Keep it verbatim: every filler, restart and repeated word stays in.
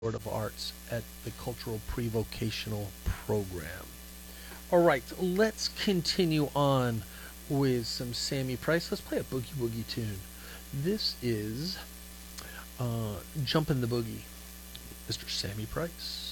Board of Arts at the Cultural Pre-Vocational Program. All right, let's continue on with some Sammy Price. Let's play a boogie woogie tune. This is uh, Jumpin' the Boogie, Mister Sammy Price.